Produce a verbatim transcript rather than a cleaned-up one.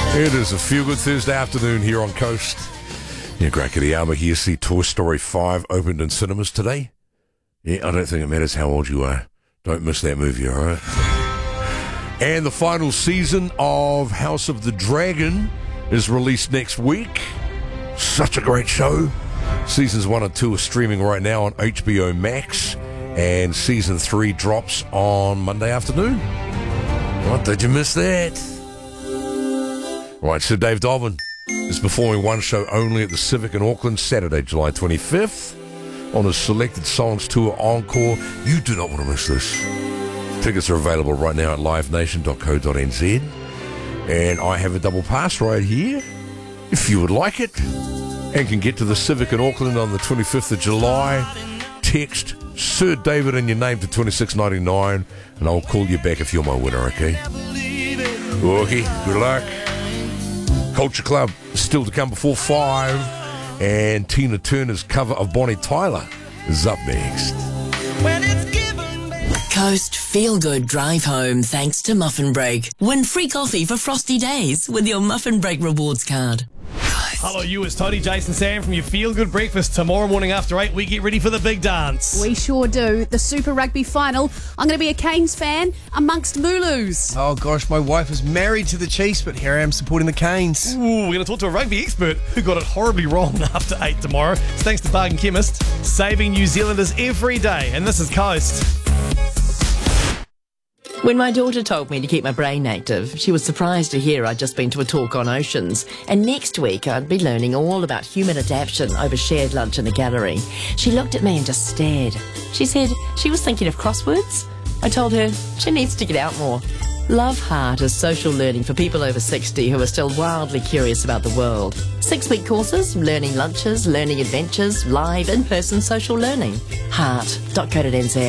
It is a feel-good Thursday afternoon here on Coast. Yeah, Greg Kittyama here. See Toy Story five opened in cinemas today. Yeah, I don't think it matters how old you are. Don't miss that movie, all right? And the final season of House of the Dragon is released next week. Such a great show. Seasons one and two are streaming right now on H B O Max. And season three drops on Monday afternoon. What, did you miss that? Right, so Dave Dobbin is performing one show only at the Civic in Auckland, Saturday, July twenty-fifth, on his Selected Songs Tour Encore. You do not want to miss this. Tickets are available right now at live nation dot co dot n z. And I have a double pass right here, if you would like it, and can get to the Civic in Auckland on the twenty-fifth of July. Text Sir David and your name to twenty-six ninety-nine, and I'll call you back if you're my winner, okay? Okay, good luck. Culture Club is still to come before five, and Tina Turner's cover of Bonnie Tyler is up next. Coast Feel Good Drive Home thanks to Muffin Break. Win free coffee for frosty days with your Muffin Break rewards card. Hello, you. It's Toddy, Jason, Sam from your Feel Good Breakfast. Tomorrow morning after eight, we get ready for the big dance. We sure do. The Super Rugby final. I'm going to be a Canes fan amongst Lulus. Oh gosh, my wife is married to the Chiefs, but here I am supporting the Canes. Ooh, we're going to talk to a rugby expert who got it horribly wrong after eight tomorrow. It's thanks to Bargain Chemist, saving New Zealanders every day. And this is Coast. When my daughter told me to keep my brain active, she was surprised to hear I'd just been to a talk on oceans, and next week I'd be learning all about human adaptation over shared lunch in the gallery. She looked at me and just stared. She said she was thinking of crosswords. I told her she needs to get out more. Love Heart is social learning for people over sixty who are still wildly curious about the world. Six-week courses, learning lunches, learning adventures, live in-person social learning. heart dot co dot n z